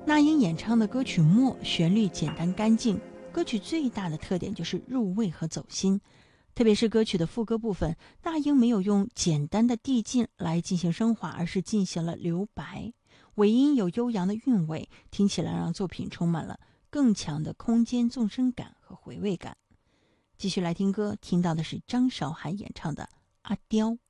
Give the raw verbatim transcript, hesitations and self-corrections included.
那英演唱的歌曲《默》旋律简单干净，歌曲最大的特点就是入味和走心。特别是歌曲的副歌部分，那英没有用简单的递进来进行升华，而是进行了留白，尾音有悠扬的韵味，听起来让作品充满了更强的空间纵深感和回味感。继续来听歌，听到的是张韶涵演唱的《阿刁》。